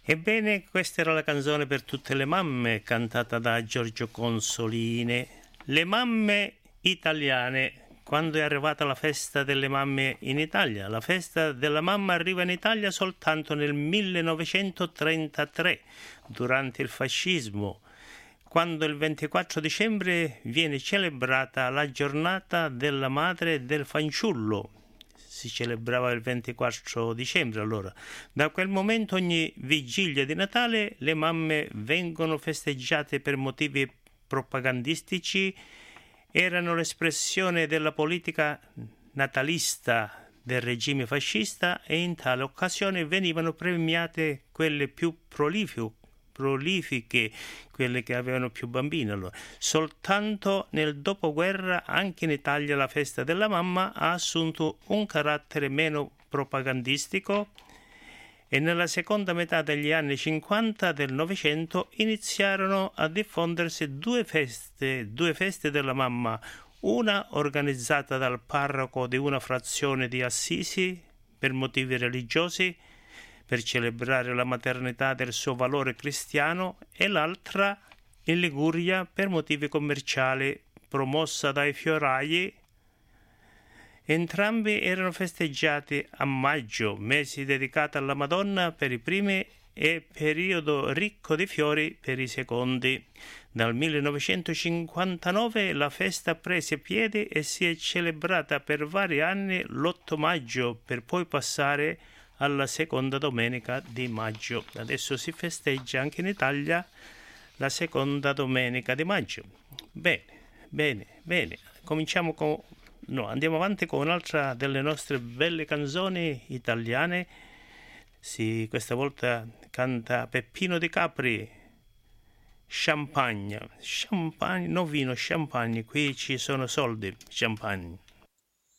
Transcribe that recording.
Ebbene, questa era la canzone per tutte le mamme, cantata da Giorgio Consolini. Le mamme italiane, quando è arrivata la festa delle mamme in Italia. La festa della mamma arriva in Italia soltanto nel 1933, durante il fascismo, quando il 24 dicembre viene celebrata la giornata della madre e del fanciullo. Si celebrava il 24 dicembre allora. Da quel momento ogni vigilia di Natale le mamme vengono festeggiate per motivi propagandistici, erano l'espressione della politica natalista del regime fascista e in tale occasione venivano premiate quelle più prolifiche, quelle che avevano più bambini. Allora, soltanto nel dopoguerra anche in Italia la festa della mamma ha assunto un carattere meno propagandistico e nella seconda metà degli anni 50 del Novecento iniziarono a diffondersi due feste della mamma, una organizzata dal parroco di una frazione di Assisi per motivi religiosi, per celebrare la maternità del suo valore cristiano, e l'altra in Liguria per motivi commerciali, promossa dai fiorai. Entrambi erano festeggiati a maggio, mese dedicato alla Madonna per i primi e periodo ricco di fiori per i secondi. Dal 1959 la festa prese piede e si è celebrata per vari anni l'8 maggio, per poi passare alla seconda domenica di maggio. Adesso si festeggia anche in Italia la seconda domenica di maggio. Bene. Andiamo avanti con un'altra delle nostre belle canzoni italiane. Sì, questa volta canta Peppino Di Capri, Champagne, non vino, champagne, qui ci sono soldi, champagne.